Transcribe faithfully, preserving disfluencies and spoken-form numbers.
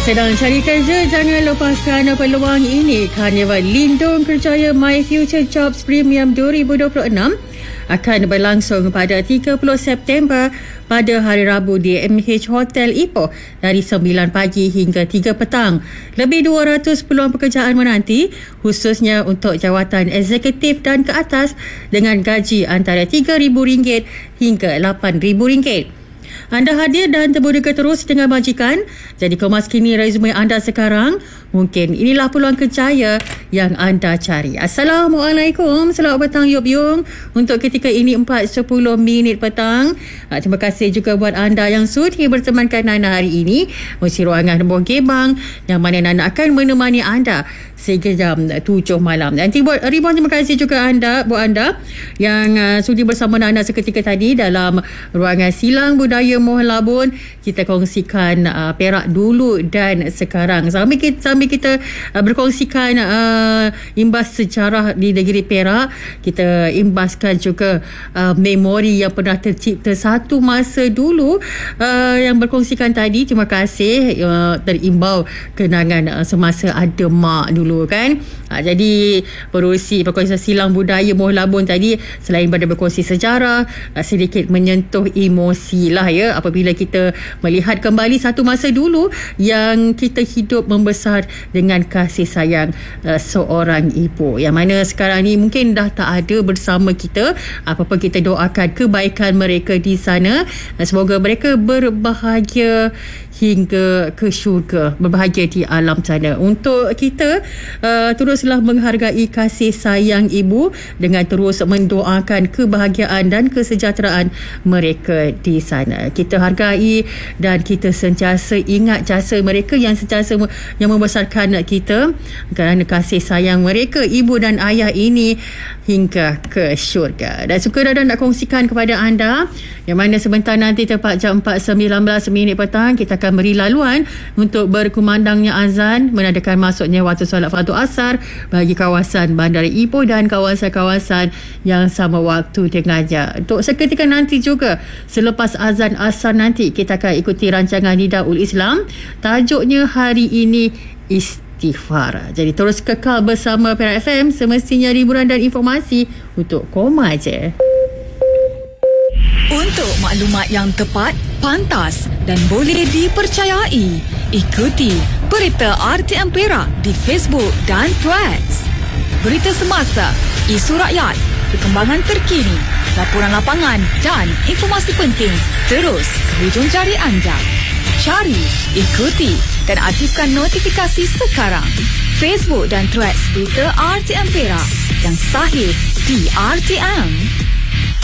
Sedang cari kerja? Jangan lepaskan peluang ini. Karnival Lindung Kerjaya My Future Jobs Premium dua ribu dua puluh enam akan berlangsung pada tiga puluh September pada hari Rabu di M H Hotel Ipoh dari sembilan pagi hingga tiga petang. Lebih dua ratus peluang pekerjaan menanti, khususnya untuk jawatan eksekutif dan ke atas, dengan gaji antara tiga ribu ringgit hingga lapan ribu ringgit. Anda hadir dan terbuka terus dengan majikan. Jadi kemaskini resume anda sekarang. Mungkin inilah peluang kerjaya yang anda cari. Assalamualaikum. Selamat petang Yop Yung. Untuk ketika ini empat sepuluh minit petang. Terima kasih juga buat anda yang sudi bertemankan Nana hari ini. Mesti ruangan nombor Gebang, yang mana Nana akan menemani anda sehingga jam tujuh malam. Nanti buat ribuan terima kasih juga anda, buat anda yang uh, sudi bersama Nana seketika tadi dalam ruangan Silang Budaya Mohon Labun. Kita kongsikan uh, Perak dulu dan sekarang. Sambil kita, sambil kita uh, berkongsikan uh, imbas sejarah di negeri Perak, kita imbaskan juga uh, memori yang pernah tercipta satu masa dulu uh, yang berkongsikan tadi. Terima kasih uh, terimbau kenangan uh, semasa ada mak dulu kan. Ha, jadi perusi perkongsian Silang Budaya Mohon Labun tadi, selain pada berkongsi sejarah, uh, sedikit menyentuh emosi lah ya, apabila kita melihat kembali satu masa dulu yang kita hidup membesar dengan kasih sayang uh, seorang ibu, yang mana sekarang ni mungkin dah tak ada bersama kita. Apa-apa kita doakan kebaikan mereka di sana, dan semoga mereka berbahagia hingga ke syurga, berbahagia di alam sana. Untuk kita uh, teruslah menghargai kasih sayang ibu dengan terus mendoakan kebahagiaan dan kesejahteraan mereka di sana. Kita hargai dan kita sentiasa ingat jasa mereka yang sentiasa yang membesarkan kita, kerana kasih sayang mereka ibu dan ayah ini hingga ke syurga. Dan suka dan nak kongsikan kepada anda, yang mana sebentar nanti tepat jam empat sembilan belas minit petang kita akan beri laluan untuk berkumandangnya azan, menandakan masuknya waktu solat fardu asar bagi kawasan Bandar Ipoh dan kawasan-kawasan yang sama waktu dengannya. Untuk seketika nanti juga, selepas azan asar nanti, kita akan ikuti rancangan Nidaul Islam. Tajuknya hari ini istighfar. Jadi terus kekal bersama Perak F M, semestinya hiburan dan informasi untuk koma je. Untuk maklumat yang tepat, pantas dan boleh dipercayai, ikuti Berita R T M Perak di Facebook dan Threads. Berita semasa, isu rakyat, perkembangan terkini, laporan lapangan dan informasi penting terus ke hujung jari anda. Cari, ikuti dan aktifkan notifikasi sekarang. Facebook dan Threads Berita R T M Perak yang sahih di R T M.